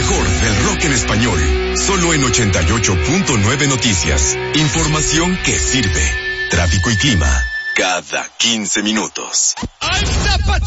mejor del rock en español, solo en 88.9 Noticias. Información que sirve. Tráfico y clima cada 15 minutos.